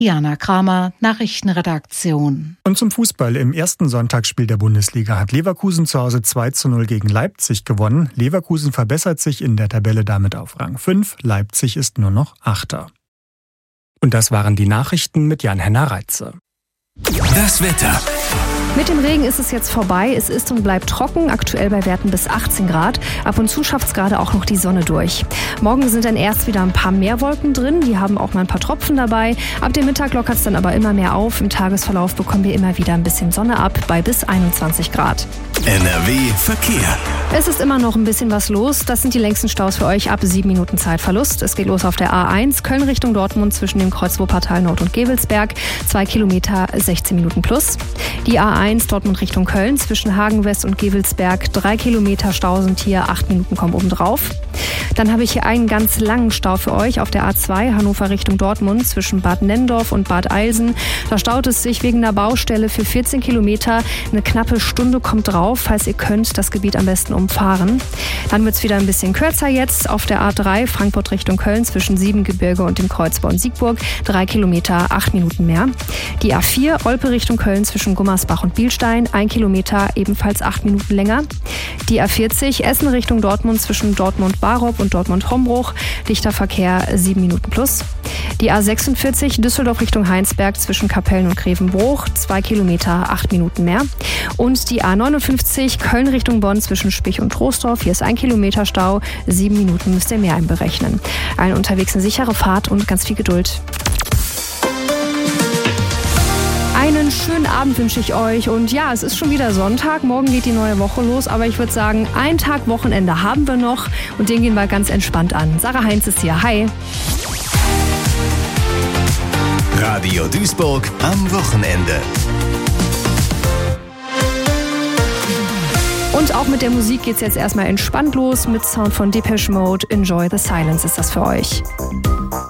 Jana Kramer, Nachrichtenredaktion. Und zum Fußball. Im ersten Sonntagsspiel der Bundesliga hat Leverkusen zu Hause 2:0 gegen Leipzig gewonnen. Leverkusen verbessert sich in der Tabelle damit auf Rang 5. Leipzig ist nur noch Achter. Und das waren die Nachrichten mit Jan-Henner Reitze. Das Wetter. Mit dem Regen ist es jetzt vorbei. Es ist und bleibt trocken, aktuell bei Werten bis 18 Grad. Ab und zu schafft es gerade auch noch die Sonne durch. Morgen sind dann erst wieder ein paar mehr Wolken drin. Die haben auch mal ein paar Tropfen dabei. Ab dem Mittag lockert es dann aber immer mehr auf. Im Tagesverlauf bekommen wir immer wieder ein bisschen Sonne ab bei bis 21 Grad. NRW Verkehr. Es ist immer noch ein bisschen was los. Das sind die längsten Staus für euch ab 7 Minuten Zeitverlust. Es geht los auf der A1 Köln Richtung Dortmund zwischen dem Kreuz Wuppertal Nord und Gevelsberg. 2 Kilometer, 16 Minuten plus. Die A1 Dortmund Richtung Köln zwischen Hagen West und Gevelsberg. 3 Kilometer Stau sind hier, 8 Minuten kommen obendrauf. Dann habe ich hier einen ganz langen Stau für euch auf der A2 Hannover Richtung Dortmund zwischen Bad Nenndorf und Bad Eilsen. Da staut es sich wegen einer Baustelle für 14 Kilometer. Eine knappe Stunde kommt drauf. Falls ihr könnt, das Gebiet am besten umfahren. Dann wird es wieder ein bisschen kürzer jetzt auf der A3 Frankfurt Richtung Köln zwischen Siebengebirge und dem Kreuz Bonn-Siegburg. 3 Kilometer, 8 Minuten mehr. Die A4 Olpe Richtung Köln zwischen Gummersbach und Bielstein. 1 Kilometer, ebenfalls 8 Minuten länger. Die A40 Essen Richtung Dortmund zwischen Dortmund-Barock und Dortmund-Hombruch. Dichter Verkehr, 7 Minuten plus. Die A46 Düsseldorf Richtung Heinsberg zwischen Kapellen und Grevenbruch. 2 Kilometer, 8 Minuten mehr. Und die A59 Köln Richtung Bonn zwischen Spich und Troisdorf. Hier ist 1 Kilometer Stau. 7 Minuten müsst ihr mehr einberechnen. Allen unterwegs eine sichere Fahrt und ganz viel Geduld. Einen schönen Abend wünsche ich euch. Und ja, es ist schon wieder Sonntag. Morgen geht die neue Woche los. Aber ich würde sagen, einen Tag Wochenende haben wir noch. Und den gehen wir ganz entspannt an. Sarah Heinz ist hier. Hi. Radio Duisburg am Wochenende. Und auch mit der Musik geht's jetzt erstmal entspannt los. Mit Sound von Depeche Mode. Enjoy the Silence ist das für euch.